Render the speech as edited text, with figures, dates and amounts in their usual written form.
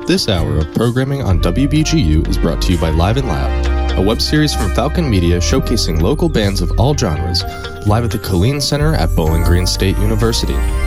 This hour of programming on WBGU is brought to you by Live and Loud, a web series from Falcon Media showcasing local bands of all genres, live at the Killeen Center at Bowling Green State University.